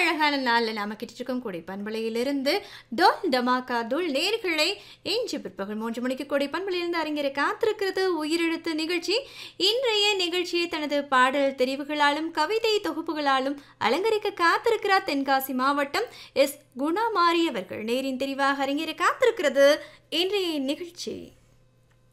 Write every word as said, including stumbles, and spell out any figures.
அழகான நாளில் நாம கிட்டிருக்கும் கொடை பண்பலையிலிருந்து டோல் டமாக்கா தூள் நேர்களை இன்று பிற்பகல் மூன்று மணிக்கு கொடை பண்பலையிலிருந்து அரங்கேற காத்திருக்கிறது உயிரெழுத்து நிகழ்ச்சி. இன்றைய நிகழ்ச்சியை தனது பாடல் தெரிவுகளாலும் கவிதை தொகுப்புகளாலும் அலங்கரிக்க காத்திருக்கிறார் தென்காசி மாவட்டம் எஸ் குணமாரி அவர்கள். நேரின் தெரிவாக அரங்கேற காத்திருக்கிறது இன்றைய நிகழ்ச்சி.